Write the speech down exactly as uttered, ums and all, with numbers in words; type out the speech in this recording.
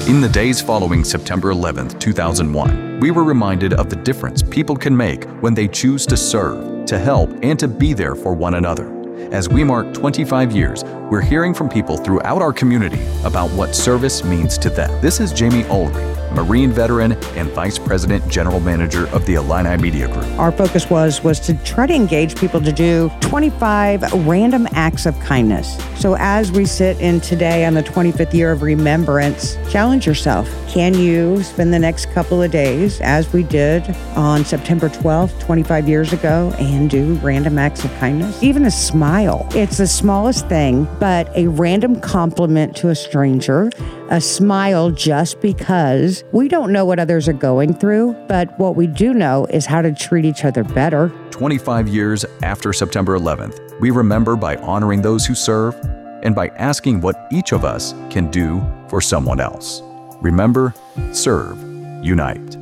In the days following September eleventh, two thousand one, we were reminded of the difference people can make when they choose to serve, to help, and to be there for one another. As we mark twenty-five years, we're hearing from people throughout our community about what service means to them. This is Jamie Ulrey, Marine veteran and Vice President General Manager of the Illini Media Group. Our focus was, was to try to engage people to do twenty-five random acts of kindness. So as we sit in today on the twenty-fifth year of remembrance, challenge yourself. Can you spend the next couple of days, as we did on September twelfth, twenty-five years ago, and do random acts of kindness? Even a smile. It's the smallest thing, but a random compliment to a stranger, a smile just because we don't know what others are going through, but what we do know is how to treat each other better. twenty-five years after September eleventh, we remember by honoring those who serve and by asking what each of us can do for someone else. Remember, serve, unite.